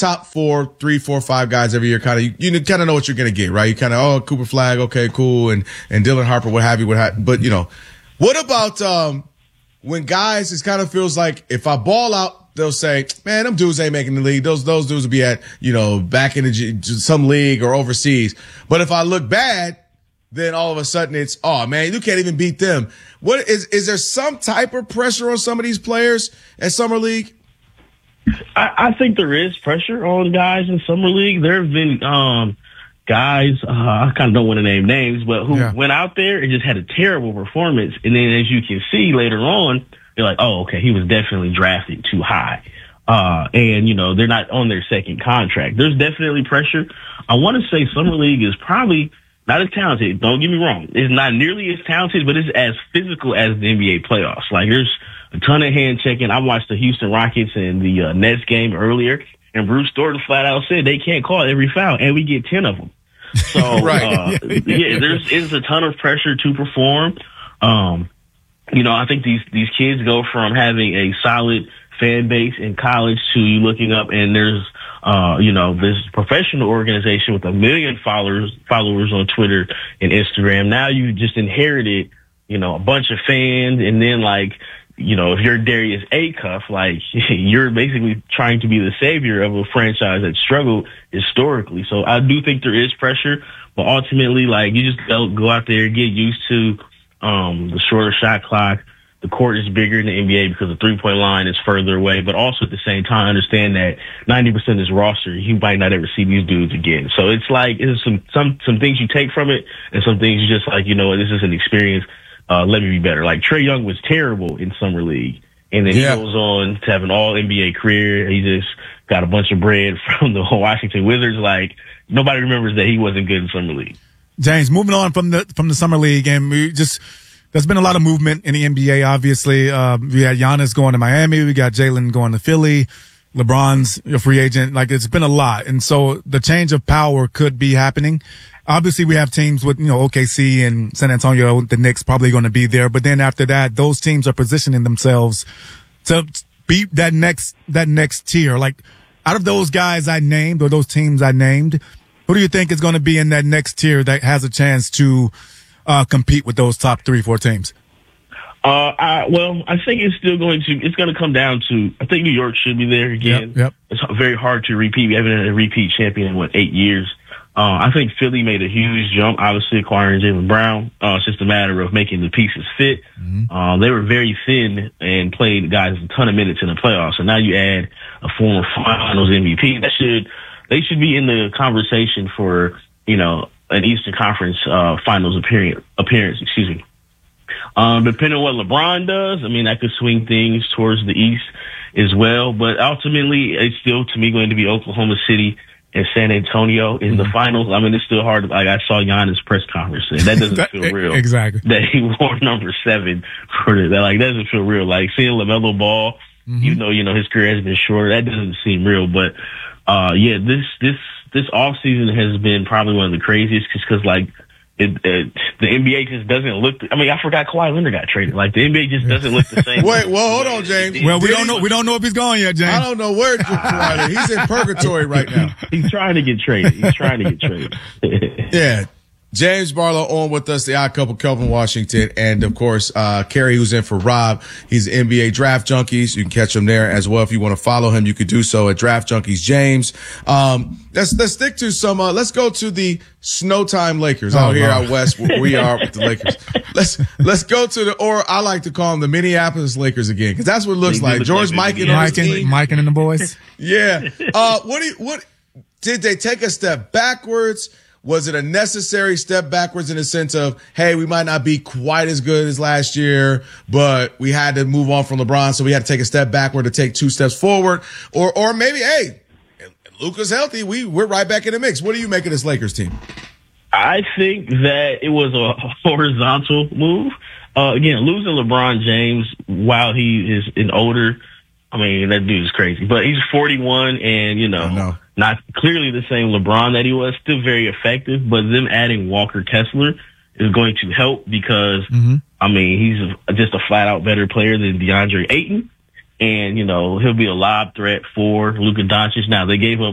top 3, 4, 5 guys every year. You kind of know what you're going to get, right? You kind of, Cooper Flag, okay, cool. And Dylan Harper, what have you, but what about, when guys, it kind of feels like if I ball out, they'll say, man, them dudes ain't making the league. Those dudes will be at, back in some league or overseas. But if I look bad, then all of a sudden it's, oh man, you can't even beat them. What is there some type of pressure on some of these players at Summer League? I think there is pressure on guys in Summer League. There have been guys, I kind of don't want to name names, but who went out there and just had a terrible performance. And then as you can see later on, you're like, oh, okay, he was definitely drafted too high. And, they're not on their second contract. There's definitely pressure. I want to say Summer League is probably not as talented. Don't get me wrong. It's not nearly as talented, but it's as physical as the NBA playoffs. Like, there's a ton of hand checking. I watched the Houston Rockets and the Nets game earlier, and Bruce Thornton flat out said they can't call every foul, and we get 10 of them. So, there's a ton of pressure to perform. I think these kids go from having a solid fan base in college to you looking up and there's this professional organization with 1 million followers on Twitter and Instagram. Now you just inherited, a bunch of fans, and then if you're Darius Acuff, you're basically trying to be the savior of a franchise that struggled historically. So I do think there is pressure, but ultimately, you just go out there, get used to the shorter shot clock. The court is bigger in the NBA because the three-point line is further away, but also at the same time, understand that 90% of this roster, you might not ever see these dudes again. So it's some things you take from it, and some things you just this is an experience. Let me be better. Trae Young was terrible in Summer League, and then he goes on to have an all-NBA career. He just got a bunch of bread from the Washington Wizards. Nobody remembers that he wasn't good in Summer League. James, moving on from the Summer League, and there's been a lot of movement in the NBA, obviously. We had Giannis going to Miami. We got Jalen going to Philly. LeBron's a free agent. It's been a lot. And so the change of power could be happening. Obviously, we have teams with, OKC and San Antonio. The Knicks probably going to be there. But then after that, those teams are positioning themselves to beat that next tier. Out of those guys I named, or those teams I named, who do you think is going to be in that next tier that has a chance to compete with those top 3-4 teams? I think it's going to come down to, I think New York should be there again. Yep. It's very hard to repeat. We haven't had a repeat champion in 8 years. I think Philly made a huge jump, obviously acquiring Jaylen Brown. It's just a matter of making the pieces fit. Mm-hmm. They were very thin and played guys a ton of minutes in the playoffs. And now you add a former Finals MVP. They should be in the conversation for, an Eastern Conference Finals appearance. Excuse me. Depending on what LeBron does, that could swing things towards the East as well. But ultimately, it's still, to me, going to be Oklahoma City and San Antonio in the finals. It's still hard. I saw Giannis' press conference, and that doesn't feel real. Exactly. That he wore number 7 for that. That doesn't feel real. Seeing LaMelo Ball, his career has been short. That doesn't seem real. But this offseason has been probably one of the craziest because the NBA just doesn't look. I forgot Kawhi Leonard got traded. The NBA just doesn't look the same. Wait, hold on, James. Well, we don't know if he's gone yet, James. I don't know where Kawhi is. He's in purgatory right now. He's trying to get traded. Yeah. James Barlow on with us, the odd couple, Kelvin Washington, and of course, Kerry, who's in for Rob. He's NBA Draft Junkies. You can catch him there as well. If you want to follow him, you could do so at Draft Junkies James. Let's stick to some, let's go to the Snowtime Lakers out here out west where we are with the Lakers. Let's go to or I like to call them the Minneapolis Lakers again, because that's what it looks like. George Mikan and the boys. Yeah. What did they take a step backwards? Was it a necessary step backwards in the sense of, hey, we might not be quite as good as last year, but we had to move on from LeBron, so we had to take a step backward to take 2 steps forward? Or maybe, hey, Luka's healthy, we're right back in the mix. What do you make of this Lakers team? I think that it was a horizontal move. Again, losing LeBron James while he is an older, that dude is crazy. But he's 41 and, not clearly the same LeBron that he was, still very effective. But them adding Walker Kessler is going to help because, he's just a flat-out better player than DeAndre Ayton. And, he'll be a lob threat for Luka Doncic. Now, they gave up